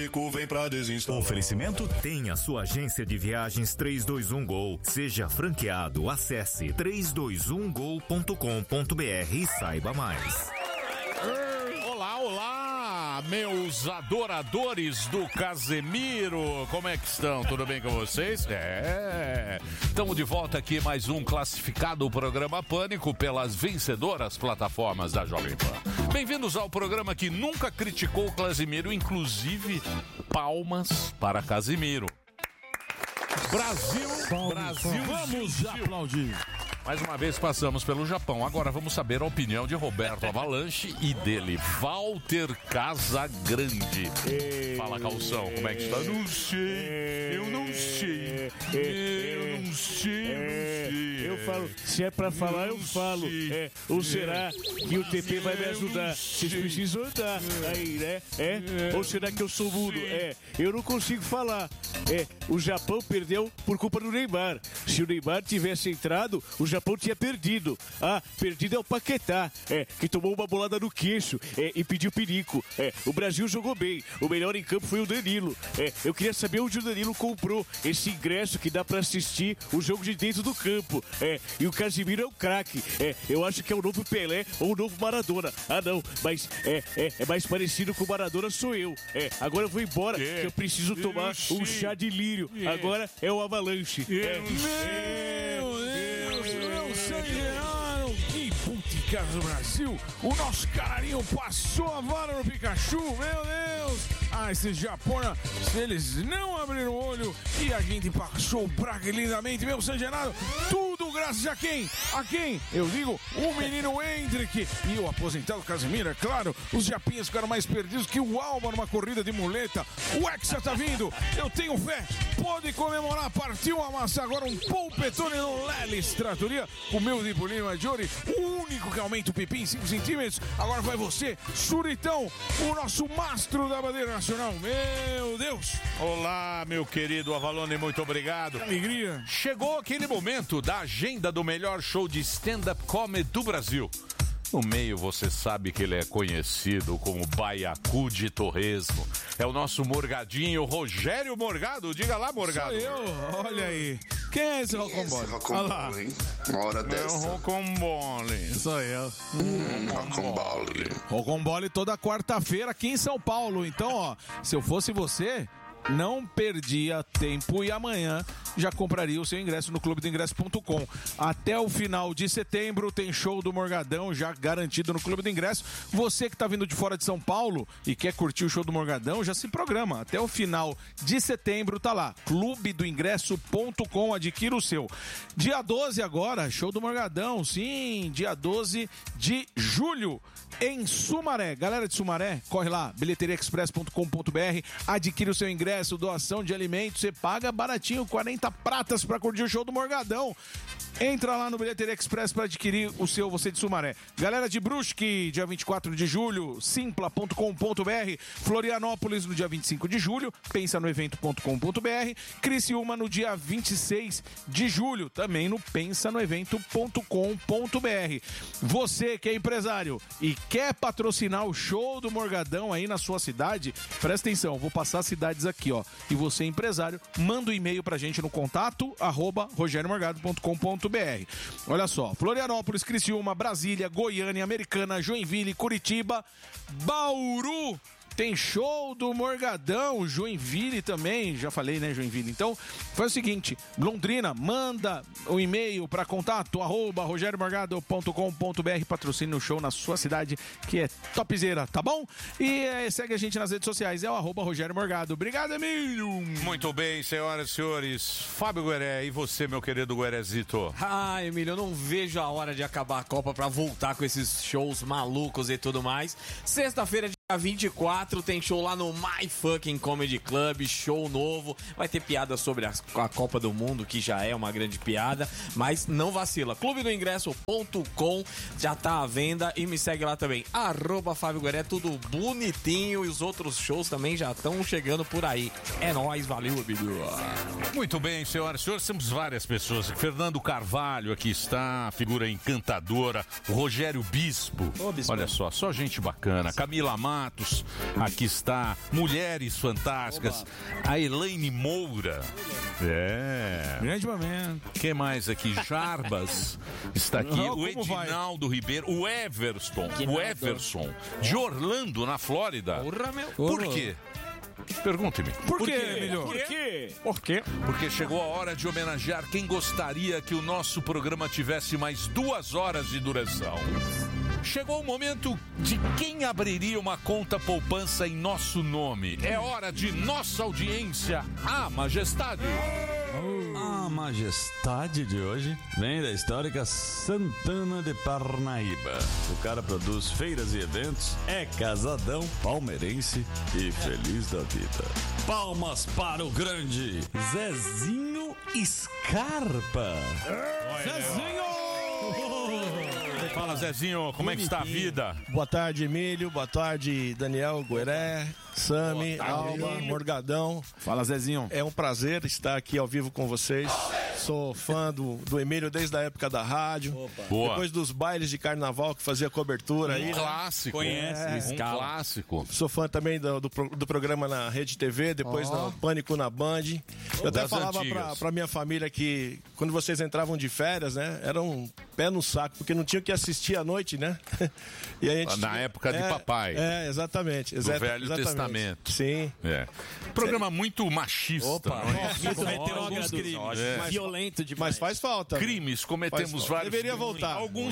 pânico vem pra desinstalar. Oferecimento tem a sua agência de viagens 321Gol. Seja franqueado, acesse 321gol.com.br e saiba mais. Olá, meus adoradores do Casemiro, como é que estão? Tudo bem com vocês? Estamos de volta aqui, mais um classificado programa Pânico pelas vencedoras plataformas da Jovem Pan. Bem-vindos ao programa que nunca criticou o Casemiro, inclusive palmas para Casemiro. Brasil, vamos aplaudir. Mais uma vez passamos pelo Japão. Agora vamos saber a opinião de Roberto Avalanche e dele, Walter Casagrande. Fala, Calção, como é que está? Não sei. Eu falo, se é pra falar, eu falo. Ou será que o TP vai me ajudar? Vocês precisam andar aí, né? Ou será que eu sou mudo? Eu não consigo falar. O Japão perdeu por culpa do Neymar. Se o Neymar tivesse entrado, o Japão tinha perdido. Perdido é o Paquetá, que tomou uma bolada no queixo e pediu perico. O Brasil jogou bem. O melhor em campo foi o Danilo. Eu queria saber onde o Danilo comprou esse ingresso que dá pra assistir o jogo de dentro do campo. E o Casemiro é um craque. Eu acho que é o novo Pelé ou o novo Maradona. Não, mas é mais parecido com o Maradona, sou eu. Agora eu vou embora, que eu preciso tomar um chá de lírio. Agora é o Avalanche. Meu Sangerano, que puticas do Brasil. O nosso carinho passou a vara no Pikachu, meu Deus. Esses japoneses, se eles não abriram o olho e a gente passou o praga lindamente, meu Sangerano, tudo graças a quem? A quem? Eu digo, o menino Hendrick e o aposentado Casemiro, é claro. Os japinhas ficaram mais perdidos que o Alba numa corrida de muleta. O Hexa tá vindo, eu tenho fé, pode comemorar, partiu a massa agora, um polpetone no Lelis Trattoria, o meu de Bolino Maggiore, o único que aumenta o pipi em 5 centímetros. Agora vai você, Suritão, o nosso mastro da bandeira nacional, meu Deus. Olá, meu querido Avalone, muito obrigado. Alegria. Chegou aquele momento da agenda do melhor show de stand-up comedy do Brasil. No meio você sabe que ele é conhecido como Baiacu de Torresmo. É o nosso Morgadinho, Rogério Morgado. Diga lá, Morgado. Sou eu, olha aí. Quem é esse Rocombole? Olha lá. Uma hora dessa. Rocombole. Sou eu. Rocombole. Rocombole toda quarta-feira aqui em São Paulo. Então, ó, se eu fosse você, não perdia tempo e amanhã já compraria o seu ingresso no clubedoingresso.com. Até o final de setembro tem show do Morgadão já garantido no Clube do Ingresso. Você que está vindo de fora de São Paulo e quer curtir o show do Morgadão, já se programa. Até o final de setembro tá lá, clubedoingresso.com, adquira o seu. Dia 12 agora, show do Morgadão, sim, dia 12 de julho. Em Sumaré, galera de Sumaré, corre lá, bilheteriaexpress.com.br, adquire o seu ingresso, doação de alimentos, você paga baratinho, 40 pratas pra curtir o show do Morgadão. Entra lá no Bilheteria Express para adquirir o seu, você de Sumaré. Galera de Brusque, dia 24 de julho, simpla.com.br. Florianópolis no dia 25 de julho, pensa no evento.com.br. Criciúma no dia 26 de julho, também no pensanoevento.com.br. Você que é empresário e quer patrocinar o show do Morgadão aí na sua cidade, presta atenção, vou passar as cidades aqui, ó. E você, empresário, manda um e-mail pra gente no contato@rogeriomorgado.com.br. Olha só, Florianópolis, Criciúma, Brasília, Goiânia, Americana, Joinville, Curitiba, Bauru. Tem show do Morgadão, Joinville também, já falei, né, Joinville? Então, faz o seguinte, Londrina, manda um e-mail para contato@rogeriomorgado.com.br, patrocine o show na sua cidade, que é topzera, tá bom? E segue a gente nas redes sociais, é o @Rogério Morgado. Obrigado, Emílio! Muito bem, senhoras e senhores, Fábio Gueré, e você, meu querido Guerezito? Emílio, eu não vejo a hora de acabar a Copa pra voltar com esses shows malucos e tudo mais. Sexta-feira, dia 24, tem show lá no My Fucking Comedy Club, show novo, vai ter piada sobre a Copa do Mundo, que já é uma grande piada, mas não vacila, clubedoingresso.com já tá à venda e me segue lá também, @Fábio Gueré, tudo bonitinho, e os outros shows também já estão chegando por aí. É nóis, valeu, amigo. Muito bem, senhoras e senhores, temos várias pessoas. Fernando Carvalho aqui está, figura encantadora. O Rogério Bispo, olha só gente bacana. Camila Mar, Matos, aqui está Mulheres Fantásticas, a Elaine Moura. Grande momento. Quem mais aqui? Jarbas está aqui. Não, O Edinaldo Ribeiro. O Everson, de Orlando, na Flórida. Por quê? Pergunte-me. Por quê, Emílio? Por quê? Porque chegou a hora de homenagear quem gostaria que o nosso programa tivesse mais 2 horas de duração. Chegou o momento de quem abriria uma conta poupança em nosso nome. É hora de nossa audiência, a Majestade. A Majestade de hoje vem da histórica Santana de Parnaíba. O cara produz feiras e eventos, é casadão, palmeirense e feliz da vida. Palmas para o grande Zezinho Scarpa. Zezinho! Fala, Zezinho, como é que está a vida? Boa tarde, Emílio. Boa tarde, Daniel, Gueré, Sami, Alba, Morgadão. Fala, Zezinho. É um prazer estar aqui ao vivo com vocês. Sou fã do Emílio desde a época da rádio. Boa. Depois dos bailes de carnaval que fazia cobertura aí. Clássico. Conhece, um clássico. Sou fã também do programa na Rede TV, depois no Pânico na Band. Eu até Das falava antigas. pra minha família que quando vocês entravam de férias, né, era um pé no saco, porque não tinha o que assistir à noite, né? E a gente Na época de papai. Exatamente. Do Velho Testamento. Sim. Programa muito machista. não é? Cometeu alguns crimes. Violento demais. Mas faz falta. Crimes, cometemos Faz falta. vários. Deveria voltar.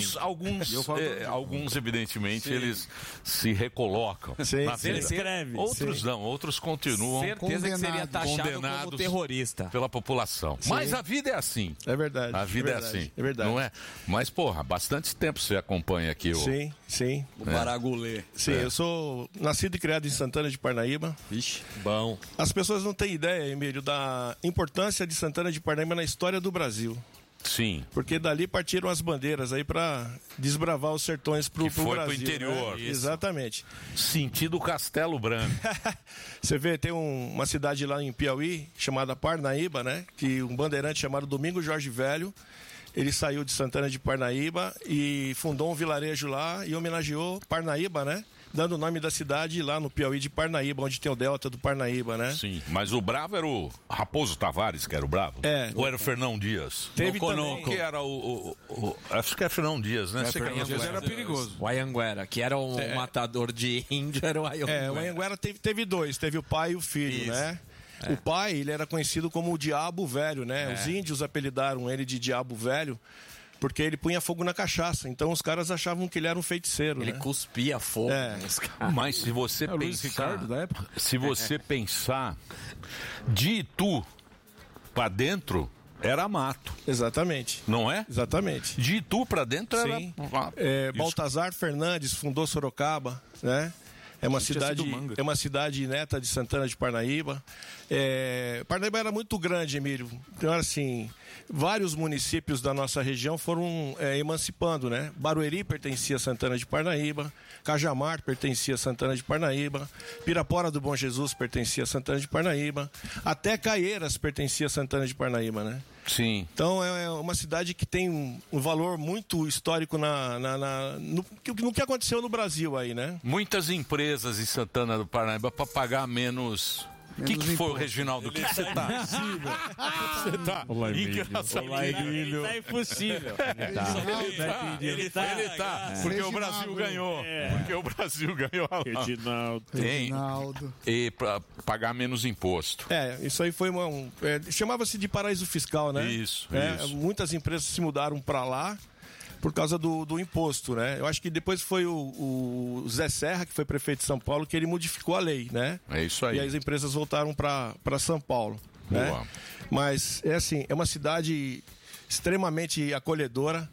Alguns evidentemente, eles se recolocam. Sim, na sim. vida. Escreve. Outros não, outros continuam Certeza que seria taxado como condenados terrorista. pela população. Mas a vida é assim. É verdade. A vida é verdade, assim. É verdade. Não é? Mas, porra, bastante tempo você acompanha aqui o. Sim, sim. O Baragulê. Sim, eu sou nascido e criado em Santana de Parnaíba. Vixe, bom. As pessoas não têm ideia, Emílio, da importância de Santana de Parnaíba na história do Brasil. Sim. Porque dali partiram as bandeiras aí para desbravar os sertões pro foi Brasil. pro interior. Né? Isso. Exatamente. Sentido Castelo Branco. Você vê, tem uma cidade lá em Piauí, chamada Parnaíba, né? Que um bandeirante chamado Domingos Jorge Velho, ele saiu de Santana de Parnaíba e fundou um vilarejo lá e homenageou Parnaíba, né? Dando o nome da cidade lá no Piauí de Parnaíba, onde tem o delta do Parnaíba, né? Sim, mas o bravo era o Raposo Tavares, que era o bravo? É. Ou era o Fernão Dias? Teve também. Que era acho que é Fernão Dias, né? Fernando Dias era perigoso. O Anhanguera, que era um matador de índio, era o Anhanguera. O Anhanguera teve dois, teve o pai e o filho, né? O pai, ele era conhecido como o Diabo Velho, né? Os índios apelidaram ele de Diabo Velho, porque ele punha fogo na cachaça. Então os caras achavam que ele era um feiticeiro, Ele né? cuspia fogo. nos caras. Mas se você o Luiz pensar, Ricardo da época. se você pensar, de Itu pra dentro era mato, Exatamente. não é? Exatamente. De Itu pra dentro Sim. era mato. Isso. Baltazar Fernandes fundou Sorocaba, né? É uma cidade neta de Santana de Parnaíba. Parnaíba era muito grande, Emílio. Então, assim, vários municípios da nossa região foram emancipando, né? Barueri pertencia a Santana de Parnaíba, Cajamar pertencia a Santana de Parnaíba, Pirapora do Bom Jesus pertencia a Santana de Parnaíba, até Caieiras pertencia a Santana de Parnaíba, né? Sim. Então é uma cidade que tem um valor muito histórico no que aconteceu no Brasil aí, né? Muitas empresas em Santana do Parnaíba para pagar menos. O que foi, o Reginaldo? O que você tá? Você tá engraçado. Tá impossível. Ele tá. Porque o Brasil ganhou. Porque o Brasil ganhou. Reginaldo. Tem. E para pagar menos imposto. Isso aí foi chamava-se de paraíso fiscal, né? Isso. Muitas empresas se mudaram para lá por causa do imposto, né? Eu acho que depois foi o Zé Serra, que foi prefeito de São Paulo, que ele modificou a lei, né? É isso aí. E as empresas voltaram para São Paulo, né? Boa. Mas é uma cidade extremamente acolhedora,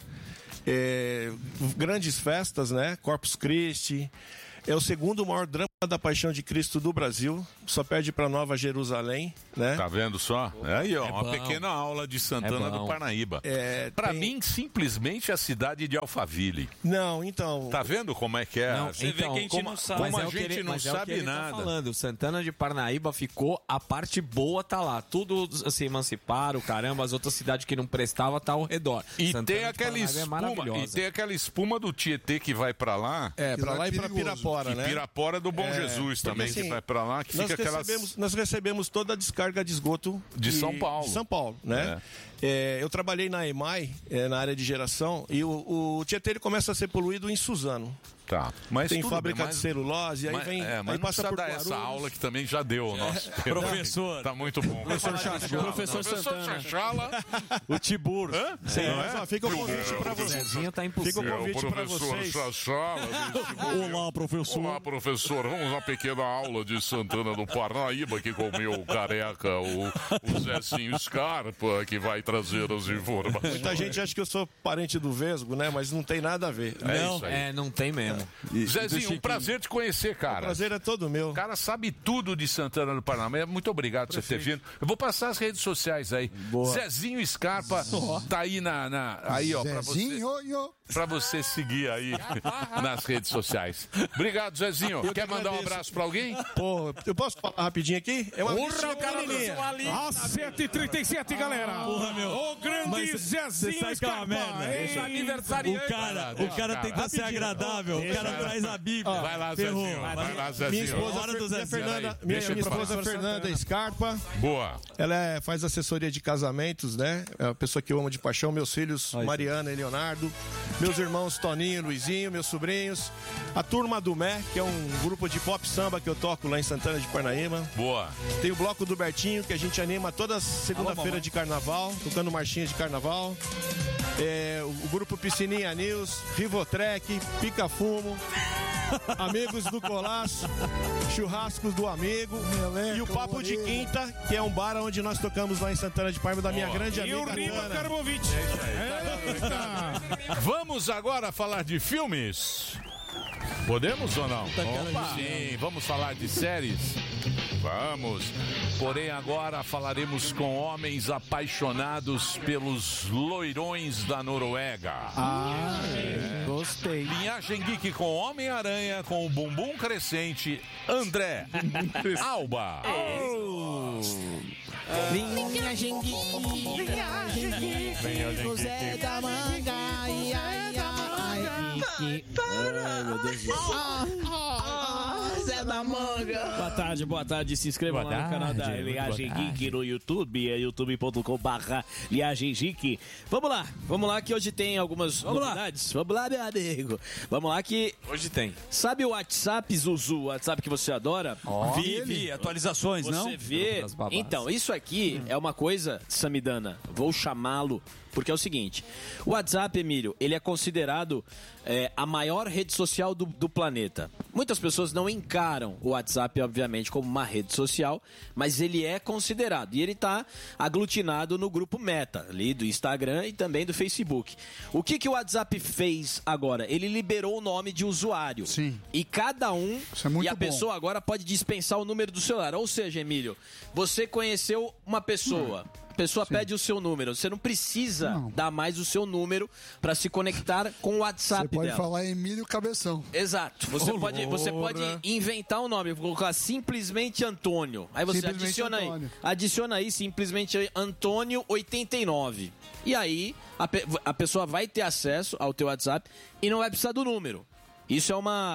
grandes festas, né? Corpus Christi. É o segundo maior drama da Paixão de Cristo do Brasil. Só perde para Nova Jerusalém, né? Tá vendo só? Aí, ó, uma pequena aula de Santana do Parnaíba. Pra mim, simplesmente a cidade de Alphaville. Não, então... Tá vendo como é que é? Não, Você vê que a gente não sabe. Como a gente não sabe nada. Falando, Santana de Parnaíba ficou, a parte boa tá lá. Tudo se emanciparam, caramba, as outras cidades que não prestavam tá ao redor. E tem aquela espuma, do Tietê que vai pra lá. Pra lá e pra Pirapora. Pirapora, né? Pirapora do Bom Jesus também, porque, assim, que vai pra lá, que fica aquelas... Nós recebemos toda a descarga de esgoto de São Paulo. De São Paulo, né? Eu trabalhei na EMAI, na área de geração, e o Tietê ele começa a ser poluído em Suzano. Tá. Mas tem fábrica de celulose, aí vem. Mas aí passa por dar essa aula que também já deu o nosso professor. Tá muito bom. Professor Chachala. O Tibur. Sim, mas fica o convite pra vocês. Zezinho tá impossível. Fica o convite pra vocês. Chachala. Olá, professor. Olá, professor. Vamos uma pequena aula de Santana do Parnaíba aqui com o meu careca, o Zezinho Scarpa, que vai trazer as informações. Muita gente acha que eu sou parente do Vesgo, né? Mas não tem nada a ver. Não tem mesmo. Zezinho, um prazer te conhecer, cara. O prazer é todo meu. O cara sabe tudo de Santana do Paraná. Muito obrigado por você ter vindo. Eu vou passar as redes sociais aí. Boa. Zezinho Scarpa tá aí aí, ó, pra você seguir aí nas redes sociais. Obrigado, Zezinho. Quer mandar um abraço pra alguém? Pô, eu posso falar rapidinho aqui? É uma Às 7h37, galera. Porra, meu. O grande Zezinho Scarpa. O cara tenta ser agradável. O cara traz a Bíblia. Vai lá, Zezinho. Vai lá, Zezinho. Minha esposa Fernanda Scarpa. Boa. Ela faz assessoria de casamentos, né? É uma pessoa que eu amo de paixão. Meus filhos, Mariana e Leonardo. Meus irmãos Toninho, Luizinho, meus sobrinhos. A Turma do Mé, que é um grupo de pop samba que eu toco lá em Santana de Parnaíba. Boa. Tem o Bloco do Bertinho, que a gente anima toda segunda-feira de carnaval, tocando marchinha de carnaval. O grupo Piscininha News, Rivotrek, Pica Fumo, Amigos do Colasso, Churrascos do Amigo e o Papo de Quinta, que é um bar onde nós tocamos lá em Santana de Parnaíba da minha grande amiga. E o Riva Karmovic. Vamos agora falar de filmes? Podemos ou não? Sim, vamos falar de séries? Vamos. Porém, agora falaremos com homens apaixonados pelos loirões da Noruega. Gostei. Linhagem Geek com Homem-Aranha, com o bumbum crescente, André Alba. Linhagem Geek, José da Manga, ai, ai, ai, Meu Deus do céu. Zé da Manga. Boa tarde. Se inscreva lá no canal da Linhagem Geek no YouTube, é youtube.com/Linhagem Geek. Vamos lá que hoje tem algumas novidades. Vamos lá, meu amigo. Vamos lá que hoje tem. Sabe o WhatsApp, Zuzu? O WhatsApp que você adora? Vi, atualizações, não? Você vê. Então, isso aqui é uma coisa, Samidana, vou chamá-lo, porque é o seguinte, o WhatsApp, Emílio, ele é considerado a maior rede social do planeta. Muitas pessoas não encaram o WhatsApp, obviamente, como uma rede social, mas ele é considerado. E ele está aglutinado no grupo Meta, ali do Instagram e também do Facebook. O que o WhatsApp fez agora? Ele liberou o nome de usuário. Sim. E cada um... Isso é muito e a bom. pessoa agora pode dispensar o número do celular. Ou seja, Emílio, você conheceu uma pessoa... A pessoa pede o seu número. Você não precisa dar mais o seu número para se conectar com o WhatsApp dela. Você pode falar Emílio Cabeção. Exato. Você pode inventar um nome, colocar simplesmente Antônio. Aí você adiciona aí simplesmente Antônio 89. E aí a pessoa vai ter acesso ao teu WhatsApp e não vai precisar do número. Isso é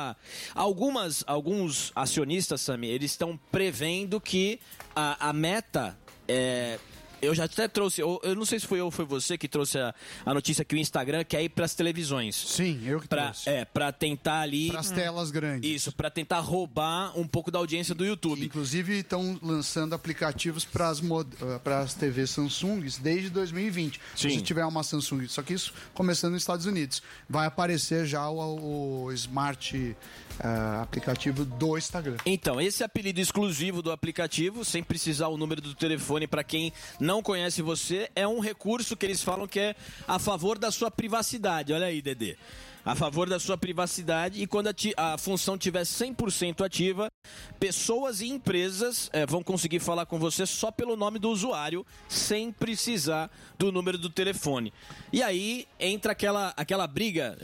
alguns acionistas, Sami, eles estão prevendo que a Meta... Eu já até trouxe, eu não sei se foi eu ou foi você que trouxe a notícia que o Instagram quer ir para as televisões. Sim, eu que trouxe. Para tentar ali... Para as telas grandes. Isso, para tentar roubar um pouco da audiência do YouTube. Inclusive estão lançando aplicativos para as TVs Samsung desde 2020. Sim. Se tiver uma Samsung, só que isso começando nos Estados Unidos. Vai aparecer já o Smart aplicativo do Instagram. Então, esse apelido exclusivo do aplicativo, sem precisar o número do telefone para quem não conhece você, é um recurso que eles falam que é a favor da sua privacidade. Olha aí, Dedê. A favor da sua privacidade, e quando a função estiver 100% ativa, pessoas e empresas vão conseguir falar com você só pelo nome do usuário, sem precisar do número do telefone. E aí entra aquela briga,